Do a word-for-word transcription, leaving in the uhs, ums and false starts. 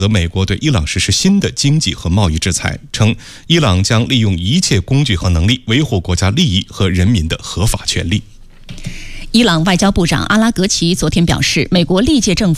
责美国对伊朗实施新的经济和贸易制裁，称伊朗将利用一切工具和能力维护国家利益和人民的合法权利。 伊朗外交部长阿拉格齐昨天表示，美国历届政府